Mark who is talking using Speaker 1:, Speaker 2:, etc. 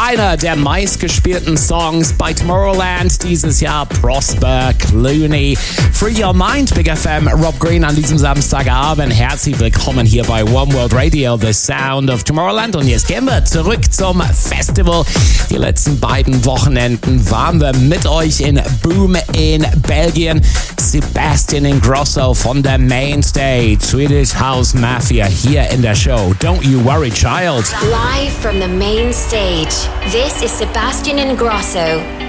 Speaker 1: Einer der meistgespielten Songs bei Tomorrowland dieses Jahr, Prosper Clooney. Free Your Mind, Big FM, Rob Green an diesem Samstagabend. Herzlich willkommen hier bei One World Radio, The Sound of Tomorrowland. Und jetzt gehen wir zurück zum Festival. Die letzten beiden Wochenenden waren wir mit euch in Boom in Belgien. Sebastian Ingrosso von der Mainstage, Swedish House Mafia hier in der Show. Don't You Worry Child.
Speaker 2: Live from the main stage, this is Sebastian Ingrosso